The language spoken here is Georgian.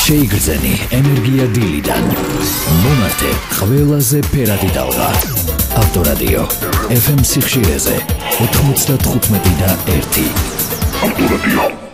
შეიგრძენი ენერგია დილიდან. მომართე ყველაზე ფერადი ტალღა. ავტორადიო FM სიხშირეზე 95.1. ავტორადიო